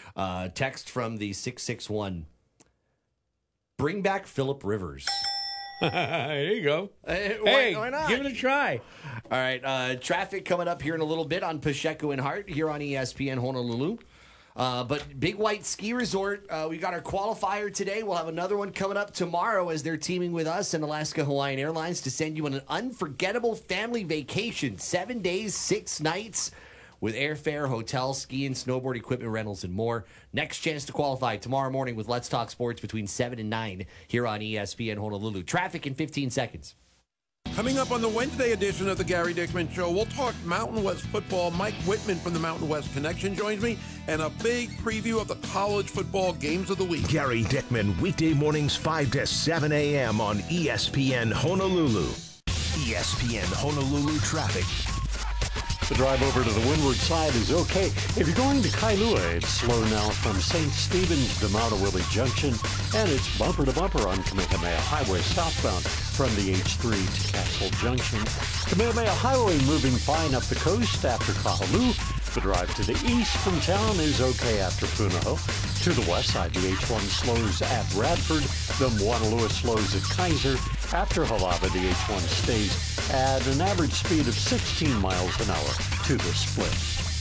Text from the 661. Bring back Phillip Rivers. There you go. Why not? Give it a try. All right. Traffic coming up here in a little bit on Pacheco and Hart here on ESPN Honolulu. But Big White Ski Resort, we got our qualifier today. We'll have another one coming up tomorrow as they're teaming with us and Alaska Hawaiian Airlines to send you on an unforgettable family vacation. 7 days, 6 nights with airfare, hotel, ski and snowboard equipment rentals, and more. Next chance to qualify tomorrow morning with Let's Talk Sports between 7 and 9 here on ESPN Honolulu. Traffic in 15 seconds. Coming up on the Wednesday edition of the Gary Dickman Show, we'll talk Mountain West football. Mike Whitman from the Mountain West Connection joins me, and a big preview of the college football games of the week. Gary Dickman, weekday mornings 5 to 7 a.m. on ESPN Honolulu. ESPN Honolulu traffic. The drive over to the windward side is okay. If you're going to Kailua, it's slow now from St. Stephen's to Maunawili Junction, and it's bumper to bumper on Kamehameha Highway southbound from the H3 to Castle Junction. Kamehameha Highway moving fine up the coast after Kahaluu. The drive to the east from town is okay after Punahou. To the west side, the H1 slows at Radford. The Moanalua slows at Kaiser. After Halava, the H1 stays at an average speed of 16 miles an hour to the split.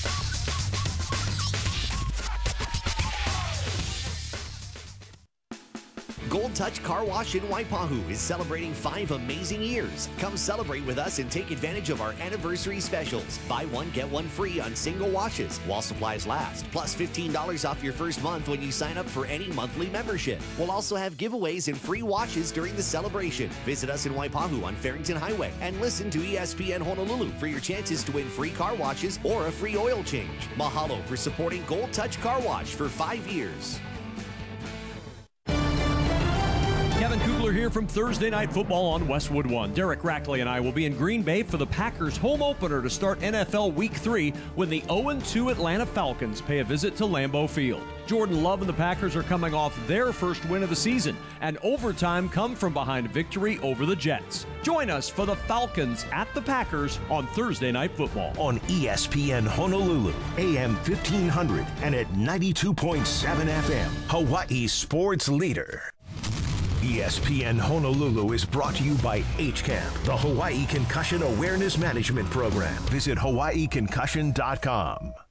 Gold Touch Car Wash in Waipahu is celebrating 5 amazing years. Come celebrate with us and take advantage of our anniversary specials. Buy one, get one free on single washes while supplies last. Plus $15 off your first month when you sign up for any monthly membership. We'll also have giveaways and free washes during the celebration. Visit us in Waipahu on Farrington Highway and listen to ESPN Honolulu for your chances to win free car washes or a free oil change. Mahalo for supporting Gold Touch Car Wash for 5 years. Kevin Kugler here from Thursday Night Football on Westwood One. Derek Rackley and I will be in Green Bay for the Packers home opener to start NFL Week 3 when the 0-2 Atlanta Falcons pay a visit to Lambeau Field. Jordan Love and the Packers are coming off their first win of the season, and overtime come from behind victory over the Jets. Join us for the Falcons at the Packers on Thursday Night Football. On ESPN Honolulu, AM 1500 and at 92.7 FM, Hawaii's sports leader. ESPN Honolulu is brought to you by HCAMP, the Hawaii Concussion Awareness Management Program. Visit hawaiiconcussion.com.